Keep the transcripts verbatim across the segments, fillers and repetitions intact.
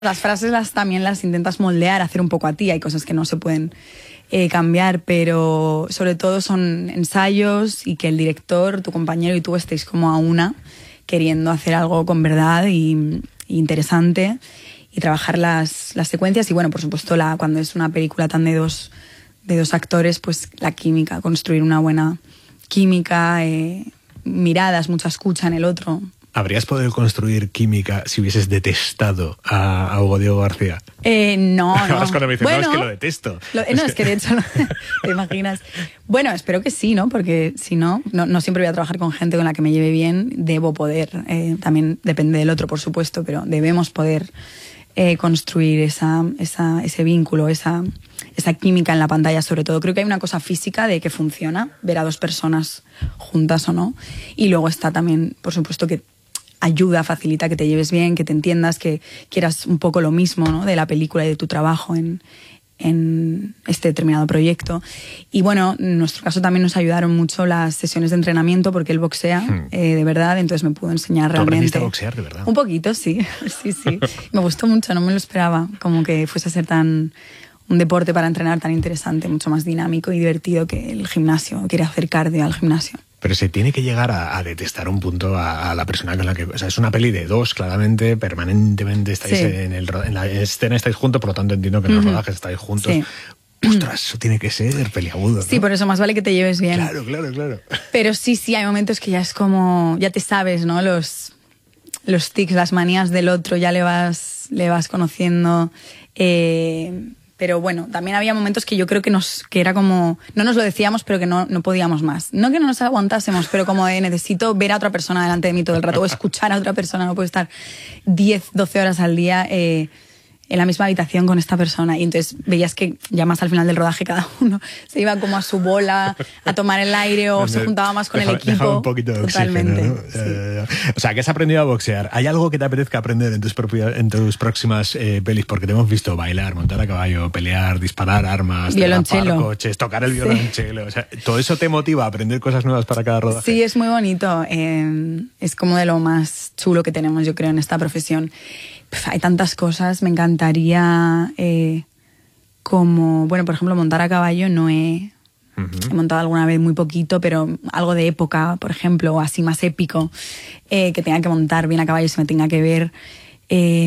Las frases las, también las intentas moldear, hacer un poco a ti. Hay cosas que no se pueden eh, cambiar, pero sobre todo son ensayos y que el director, tu compañero y tú estéis como a una, queriendo hacer algo con verdad y, y interesante y trabajar las, las secuencias. Y bueno, por supuesto, la, cuando es una película tan de dos, de dos actores, pues la química, construir una buena química, eh, miradas, mucha escucha en el otro. ¿Habrías podido construir química si hubieses detestado a, a Hugo Diego García? Eh, no, no. Ahora es cuando me dicen, bueno, no, es que lo detesto. Lo, no, es que de hecho, no, ¿te imaginas? Bueno, espero que sí, ¿no? Porque si no, no, no siempre voy a trabajar con gente con la que me lleve bien. Debo poder, eh, también depende del otro, por supuesto, pero debemos poder eh, construir esa, esa, ese vínculo, esa, esa química en la pantalla, sobre todo. Creo que hay una cosa física de que funciona, ver a dos personas juntas o no. Y luego está también, por supuesto, que ayuda, facilita que te lleves bien, que te entiendas, que quieras un poco lo mismo, ¿no? De la película y de tu trabajo en, en este determinado proyecto. Y bueno, en nuestro caso también nos ayudaron mucho las sesiones de entrenamiento porque él boxea, hmm. eh, de verdad, entonces me pudo enseñar realmente. ¿Tú aprendiste a boxear, de verdad? Un poquito, sí, sí, sí. Me gustó mucho, no me lo esperaba, como que fuese a ser tan... un deporte para entrenar tan interesante, mucho más dinámico y divertido que el gimnasio, quiere hacer cardio al gimnasio. Pero se tiene que llegar a, a detestar un punto a, a la persona con la que... O sea, es una peli de dos, claramente, permanentemente estáis sí. en, el, en la escena, estáis juntos, por lo tanto entiendo que en los uh-huh. rodajes estáis juntos. Sí. Ostras, eso tiene que ser peliagudo, ¿no? Sí, por eso más vale que te lleves bien. Claro, claro, claro. Pero sí, sí, hay momentos que ya es como... Ya te sabes, ¿no? Los, los tics, las manías del otro, ya le vas, le vas conociendo... Eh, Pero bueno, también había momentos que yo creo que nos que era como... No nos lo decíamos, pero que no, no podíamos más. No que no nos aguantásemos, pero como de necesito ver a otra persona delante de mí todo el rato o escuchar a otra persona. No puedo estar diez, doce horas al día eh, en la misma habitación con esta persona. Y entonces veías que ya más al final del rodaje cada uno se iba como a su bola a tomar el aire o se juntaba más con deja, el equipo. Dejaba un poquito de Totalmente, oxígeno, ¿no? Sí. Eh, o sea, que has aprendido a boxear. ¿Hay algo que te apetezca aprender en tus, propias, en tus próximas eh, pelis? Porque te hemos visto bailar, montar a caballo, pelear, disparar armas, violonchelo, coches, tocar el violonchelo. Sí. O sea, ¿todo eso te motiva a aprender cosas nuevas para cada rodaje? Sí, es muy bonito. Eh, es como de lo más chulo que tenemos, yo creo, en esta profesión. Hay tantas cosas, me encantaría eh, como, bueno, por ejemplo, montar a caballo no he, uh-huh. he montado alguna vez muy poquito, pero algo de época, por ejemplo, o así más épico, eh, que tenga que montar bien a caballo, se me tenga que ver, eh,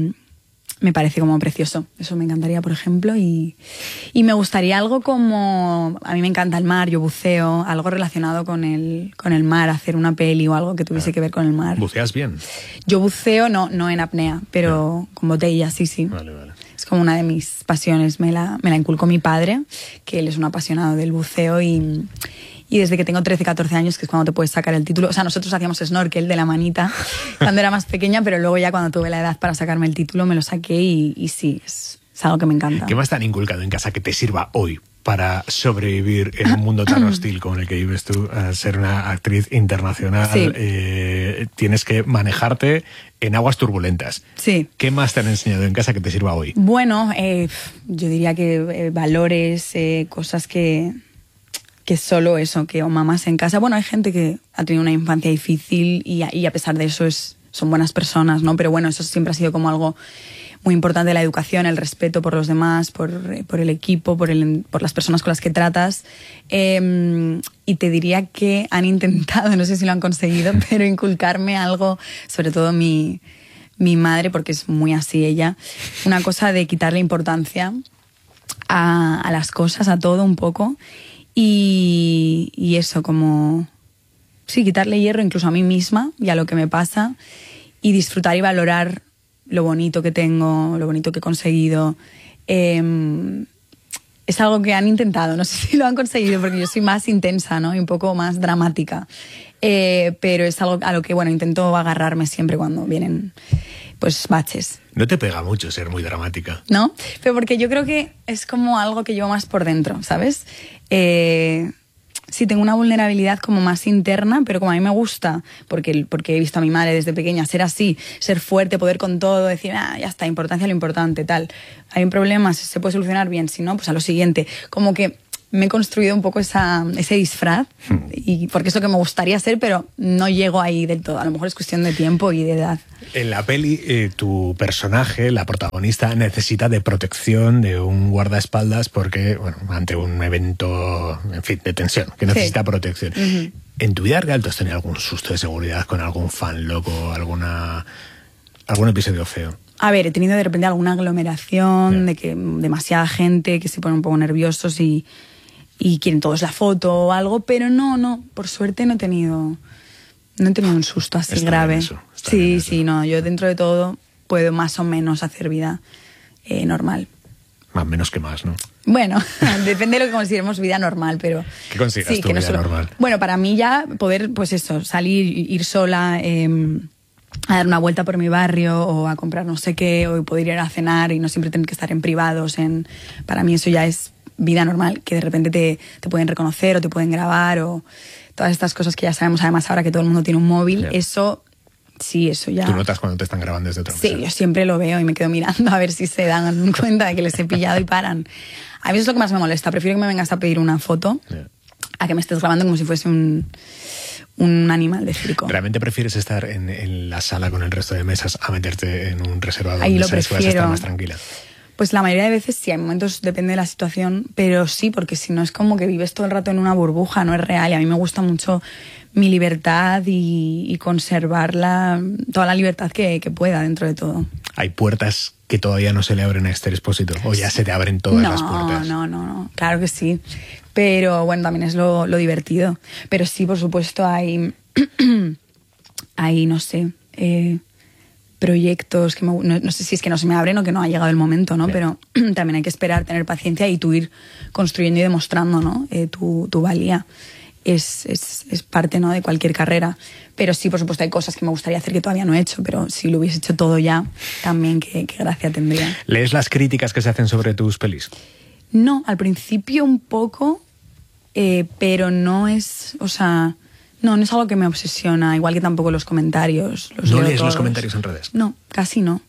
me parece como precioso. Eso me encantaría, por ejemplo, y, y me gustaría algo como, a mí me encanta el mar, yo buceo, algo relacionado con el, con el mar, hacer una peli o algo que tuviese ah. que ver con el mar. ¿Buceas bien? Yo buceo, no, no en apnea, pero ah. con botella, sí, sí. Vale, vale. Es como una de mis pasiones, me la, me la inculcó mi padre, que él es un apasionado del buceo y... Y desde que tengo trece, catorce años, que es cuando te puedes sacar el título. O sea, nosotros hacíamos snorkel de la manita cuando era más pequeña, pero luego ya cuando tuve la edad para sacarme el título me lo saqué y, y sí, es, es algo que me encanta. ¿Qué más te han inculcado en casa que te sirva hoy para sobrevivir en un mundo tan hostil como el que vives tú? Al ser una actriz internacional, sí. eh, tienes que manejarte en aguas turbulentas. Sí. ¿Qué más te han enseñado en casa que te sirva hoy? Bueno, eh, yo diría que eh, valores, eh, cosas que... que solo eso, que o mamás en casa. Bueno, hay gente que ha tenido una infancia difícil y a, y a pesar de eso es, son buenas personas, ¿no? Pero bueno, eso siempre ha sido como algo muy importante, la educación, el respeto por los demás, por, por el equipo, por, el, por las personas con las que tratas. Eh, y te diría que han intentado, no sé si lo han conseguido, pero inculcarme algo, sobre todo mi, mi madre, porque es muy así ella, una cosa de quitarle importancia a, a las cosas, a todo un poco. Y, y eso, como... Sí, quitarle hierro incluso a mí misma y a lo que me pasa y disfrutar y valorar lo bonito que tengo, lo bonito que he conseguido. Eh, es algo que han intentado, no sé si lo han conseguido porque yo soy más intensa, ¿no? Y un poco más dramática. Eh, pero es algo a lo que, bueno, intento agarrarme siempre cuando vienen... pues baches. No te pega mucho ser muy dramática. ¿No? Pero porque yo creo que es como algo que llevo más por dentro, ¿sabes? Eh, sí, tengo una vulnerabilidad como más interna, pero como a mí me gusta, porque, porque he visto a mi madre desde pequeña ser así, ser fuerte, poder con todo, decir, ah, ya está, importancia a lo importante, tal. Hay un problema, se puede solucionar bien, si no, pues a lo siguiente. Como que me he construido un poco esa, ese disfraz, hmm. y porque es lo que me gustaría ser, pero no llego ahí del todo. A lo mejor es cuestión de tiempo y de edad. En la peli, eh, tu personaje, la protagonista, necesita de protección de un guardaespaldas porque, bueno, ante un evento, en fin, de tensión, que necesita sí. protección. Uh-huh. ¿En tu vida real tú has tenido algún susto de seguridad con algún fan loco, alguna algún episodio feo? A ver, he tenido de repente alguna aglomeración, yeah. de que demasiada gente que se pone un poco nerviosos y, y quieren todos la foto o algo, pero no, no, por suerte no he tenido, no he tenido un susto así está grave. Eso, sí, sí, no, yo dentro de todo puedo más o menos hacer vida eh, normal. Más menos que más, ¿no? Bueno, depende de lo que consideremos vida normal, pero... ¿Qué consideras sí, tu que vida no solo, normal? Bueno, para mí ya poder, pues eso, salir, ir sola, eh, a dar una vuelta por mi barrio o a comprar no sé qué, o poder ir a cenar y no siempre tener que estar en privados. En, para mí eso ya es vida normal, que de repente te, te pueden reconocer o te pueden grabar o todas estas cosas que ya sabemos, además ahora que todo el mundo tiene un móvil, yeah. eso... Sí, eso ya... ¿Tú notas cuando te están grabando desde otra mesa? Sí, yo siempre lo veo y me quedo mirando a ver si se dan cuenta de que les he pillado y paran. A mí eso es lo que más me molesta. Prefiero que me vengas a pedir una foto yeah. a que me estés grabando como si fuese un, un animal de circo. ¿Realmente prefieres estar en, en la sala con el resto de mesas a meterte en un reservado Ahí donde lo sabes que vas a estar más prefiero. tranquila? Pues la mayoría de veces sí, hay momentos, depende de la situación, pero sí, porque si no es como que vives todo el rato en una burbuja, no es real. Y a mí me gusta mucho mi libertad y, y conservar la, toda la libertad que, que pueda dentro de todo. ¿Hay puertas que todavía no se le abren a Esther Expósito? ¿O ya se te abren todas no, las puertas? No, no, no, claro que sí. Pero bueno, también es lo, lo divertido. Pero sí, por supuesto, hay, hay no sé... Eh, proyectos que me, no, no sé si es que no se me abren o que no ha llegado el momento, ¿no? Bien. Pero también hay que esperar, tener paciencia y tú ir construyendo y demostrando, ¿no? Eh, tu, tu valía. Es, es, es parte, ¿no? de cualquier carrera. Pero sí, por supuesto, hay cosas que me gustaría hacer que todavía no he hecho, pero si lo hubiese hecho todo ya, también qué, qué gracia tendría. ¿Lees las críticas que se hacen sobre tus pelis? No, al principio un poco, eh, pero no es, o sea... No, no es algo que me obsesiona, igual que tampoco los comentarios. Los ¿No leo lees todos. los comentarios en redes? No, casi no.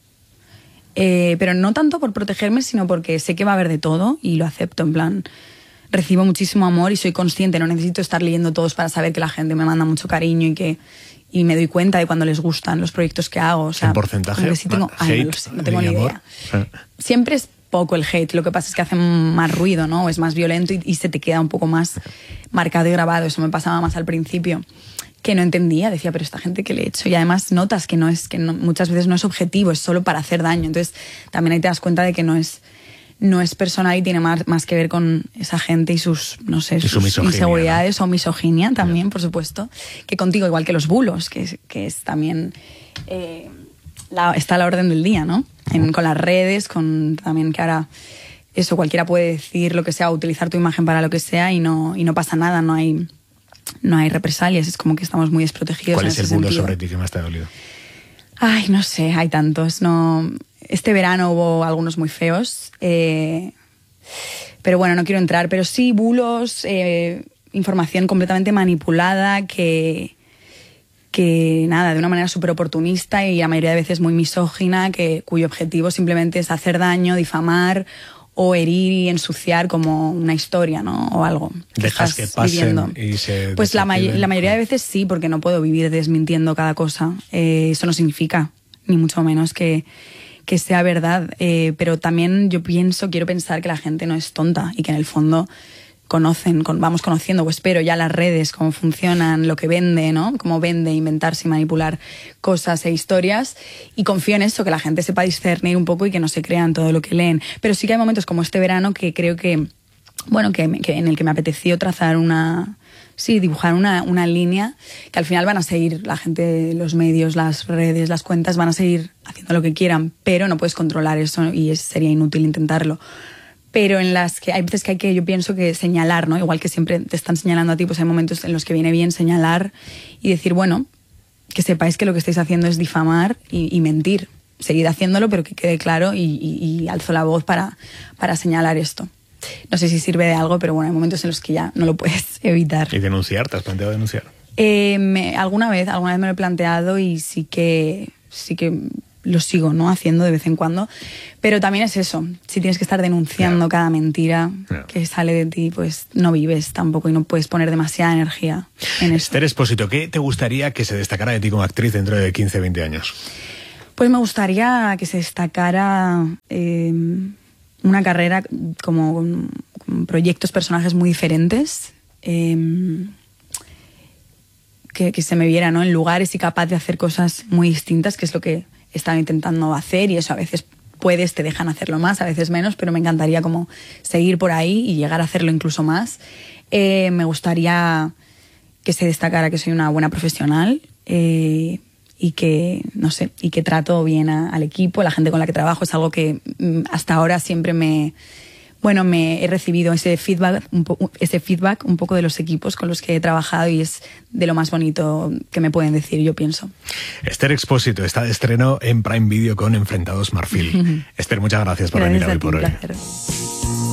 Eh, pero no tanto por protegerme, sino porque sé que va a haber de todo y lo acepto, en plan, recibo muchísimo amor y soy consciente, no necesito estar leyendo todos para saber que la gente me manda mucho cariño y que y me doy cuenta de cuando les gustan los proyectos que hago. O sea, ¿en porcentaje? Sí tengo, ay, hate, no, lo sé, no tengo ni idea. Ah. Siempre es poco el hate, lo que pasa es que hace más ruido, ¿no? Es más violento y, y se te queda un poco más marcado y grabado. Eso me pasaba más al principio, que no entendía, decía, pero esta gente que le he hecho, y además notas que no es, que no, muchas veces no es objetivo, es solo para hacer daño. Entonces también ahí te das cuenta de que no es, no es personal y tiene más, más que ver con esa gente y sus, no sé, y sus su misoginia, inseguridades, ¿no? O misoginia también, yeah. por supuesto, que contigo, igual que los bulos, que es, que es también eh, la, está a la orden del día, ¿no? En, con las redes, con también que ahora eso cualquiera puede decir lo que sea, utilizar tu imagen para lo que sea y no, y no pasa nada, no hay, no hay represalias, es como que estamos muy desprotegidos. ¿Cuál en es el ese bulo sentido. sobre ti que más te ha dolido? Ay, no sé, hay tantos. No, este verano hubo algunos muy feos, eh, pero bueno, no quiero entrar, pero sí bulos, eh, información completamente manipulada que... que nada, de una manera súper oportunista y la mayoría de veces muy misógina, que, cuyo objetivo simplemente es hacer daño, difamar o herir y ensuciar como una historia, ¿no? O algo. Que Dejas que pasen viviendo. Y se Pues la, may- la mayoría de veces sí, porque no puedo vivir desmintiendo cada cosa. Eh, eso no significa, ni mucho menos, que, que sea verdad. Eh, pero también yo pienso, quiero pensar que la gente no es tonta y que en el fondo... conocen, con, vamos conociendo, o espero ya las redes, cómo funcionan, lo que vende, ¿no? Cómo vende, inventarse y manipular cosas e historias. Y confío en eso, que la gente sepa discernir un poco y que no se crean todo lo que leen. Pero sí que hay momentos como este verano que creo que, bueno, que, que en el que me apeteció trazar una... Sí, dibujar una, una línea que al final van a seguir la gente, los medios, las redes, las cuentas, van a seguir haciendo lo que quieran, pero no puedes controlar eso y es, sería inútil intentarlo. Pero en las que hay veces que hay que, yo pienso que señalar, ¿no? Igual que siempre te están señalando a ti, pues hay momentos en los que viene bien señalar y decir, bueno, que sepáis que lo que estáis haciendo es difamar y, y mentir. Seguid haciéndolo, pero que quede claro y, y, y alzo la voz para, para señalar esto. No sé si sirve de algo, pero bueno, hay momentos en los que ya no lo puedes evitar. ¿Y denunciar? ¿Te has planteado denunciar? Eh, me, alguna vez, alguna vez me lo he planteado y sí que, sí que lo sigo, ¿no? Haciendo de vez en cuando. Pero también es eso, si tienes que estar denunciando yeah. cada mentira yeah. que sale de ti, pues no vives tampoco y no puedes poner demasiada energía en eso. Esther Expósito, ¿qué te gustaría que se destacara de ti como actriz dentro de quince, veinte años? Pues me gustaría que se destacara eh, una carrera como con, con proyectos, personajes muy diferentes, eh, que, que se me viera, ¿no? En lugares y capaz de hacer cosas muy distintas, que es lo que he estado intentando hacer, y eso a veces puedes, te dejan hacerlo más, a veces menos, pero me encantaría como seguir por ahí y llegar a hacerlo incluso más. Eh, me gustaría que se destacara que soy una buena profesional eh, y que, no sé, y que trato bien a, al equipo, la gente con la que trabajo. Es algo que hasta ahora siempre me... Bueno, me he recibido ese feedback, un po- ese feedback un poco de los equipos con los que he trabajado y es de lo más bonito que me pueden decir, yo pienso. Esther Expósito está de estreno en Prime Video con Enfrentados Marfil. Esther, muchas gracias por gracias venir a hoy por hoy. Un placer.